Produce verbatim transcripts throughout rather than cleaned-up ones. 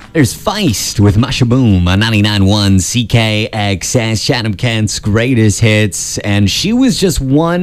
There's Feist with Masha Boom on ninety-nine point one C K X S, Chatham Kent's greatest hits. And she was just one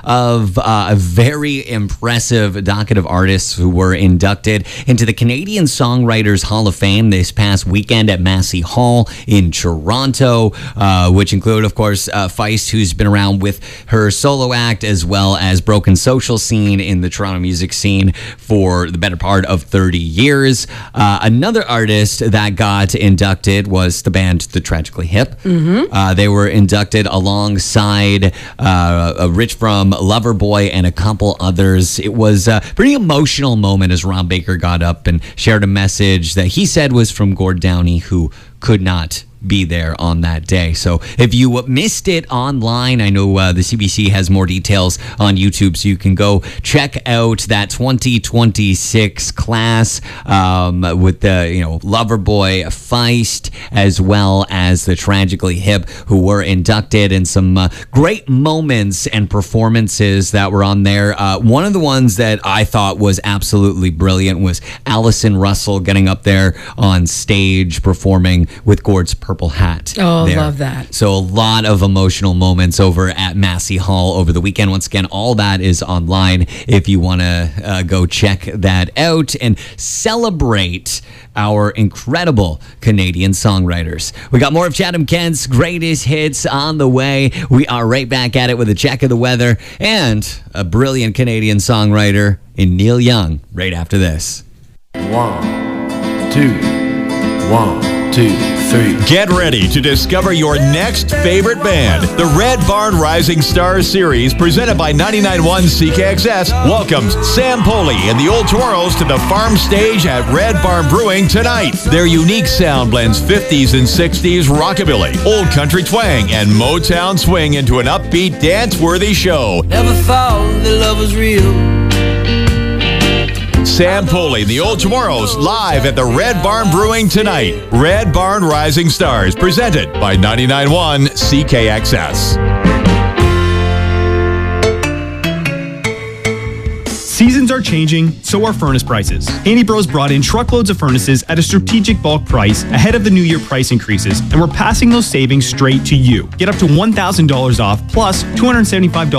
of uh, a very impressive docket of artists who were inducted into the Canadian Songwriters Hall of Fame this past weekend at Massey Hall in Toronto, uh, which include, of course, uh, Feist, who's been around with her solo act as well as Broken Social scene in the Toronto music scene for the better part of thirty years. Uh, another artist that got inducted was the band The Tragically Hip. Mm-hmm. Uh, they were inducted alongside uh, Rich from Loverboy and a couple others. It was a pretty emotional moment as Ron Baker got up and shared a message that he said was from Gord Downie, who could not be there on that day. So if you missed it online, I know uh, the C B C has more details on YouTube, so you can go check out that twenty twenty-six class um, with the, you know, Loverboy, Feist, as well as the Tragically Hip, who were inducted, and some uh, great moments and performances that were on there. Uh, one of the ones that I thought was absolutely brilliant was Allison Russell getting up there on stage performing with Gord's Purple Hat. Oh, there. Love that. So a lot of emotional moments over at Massey Hall over the weekend. Once again, all that is online if you want to uh, go check that out and celebrate our incredible Canadian songwriters. We got more of Chatham Kent's greatest hits on the way. We are right back at it with a check of the weather and a brilliant Canadian songwriter in Neil Young right after this. One, two, one, two, three. Get ready to discover your next favorite band. The Red Barn Rising Stars series, presented by ninety-nine point one C K X S, welcomes Sam Poley and the Old Toros to the farm stage at Red Barn Brewing tonight. Their unique sound blends fifties and sixties rockabilly, old country twang, and Motown swing into an upbeat, dance-worthy show. Never thought that love was real. Sam Poley and the Old Tomorrows live at the Red Barn Brewing tonight. Red Barn Rising Stars, presented by ninety-nine point one C K X S. Seasons are changing, so are furnace prices. Handy Bros brought in truckloads of furnaces at a strategic bulk price ahead of the new year price increases, and we're passing those savings straight to you. Get up to one thousand dollars off plus two hundred seventy-five dollars